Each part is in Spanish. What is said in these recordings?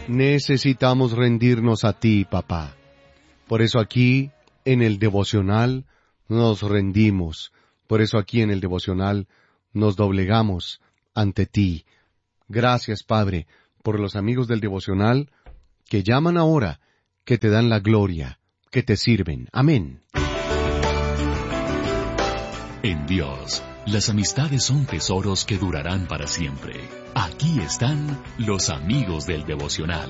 Necesitamos rendirnos a ti, papá. Por eso aquí, en el devocional, nos rendimos. Por eso aquí en el devocional nos doblegamos ante ti. Gracias, Padre, por los amigos del devocional que llaman ahora, que te dan la gloria, que te sirven. Amén. En Dios, las amistades son tesoros que durarán para siempre. Aquí están los amigos del devocional.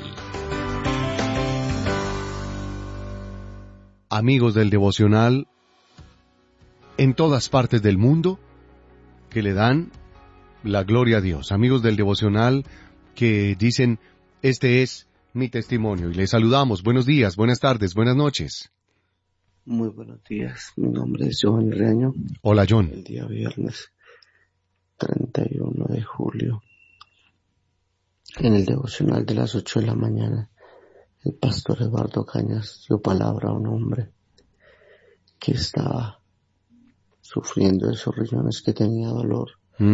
Amigos del devocional en todas partes del mundo que le dan la gloria a Dios. Amigos del devocional que dicen, este es mi testimonio. Y les saludamos. Buenos días, buenas tardes, buenas noches. Muy buenos días. Mi nombre es Johan Reaño. Hola, John. El día viernes 31 de julio, en el devocional de las 8 de la mañana, el pastor Eduardo Cañas dio palabra a un hombre que estaba sufriendo de esos riñones, que tenía dolor.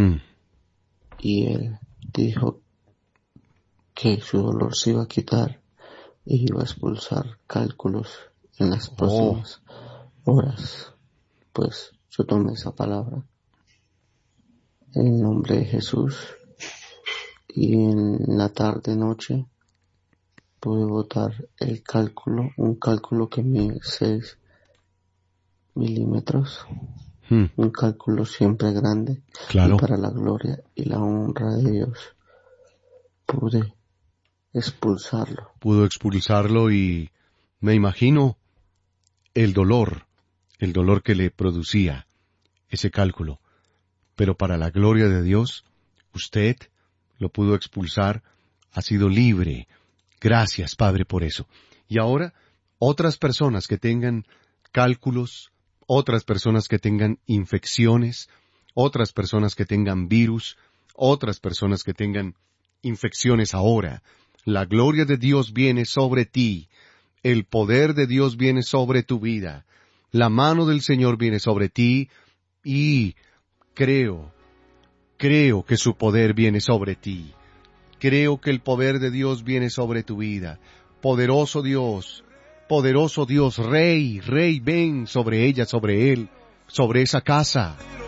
Y él dijo que su dolor se iba a quitar y iba a expulsar cálculos en las próximas horas. Pues yo tomé esa palabra en el nombre de Jesús, y en la tarde noche pude botar el cálculo, un cálculo que mide 6 milímetros, un cálculo siempre grande, claro. Y para la gloria y la honra de Dios pude expulsarlo. Pudo expulsarlo y me imagino el dolor que le producía ese cálculo. Pero para la gloria de Dios, usted lo pudo expulsar, ha sido libre. Gracias, Padre, por eso. Y ahora, otras personas que tengan cálculos, otras personas que tengan infecciones, otras personas que tengan virus, otras personas que tengan infecciones ahora, la gloria de Dios viene sobre ti, el poder de Dios viene sobre tu vida, la mano del Señor viene sobre ti y creo que su poder viene sobre ti. Creo que el poder de Dios viene sobre tu vida. Poderoso Dios, Rey, ven sobre ella, sobre él, sobre esa casa.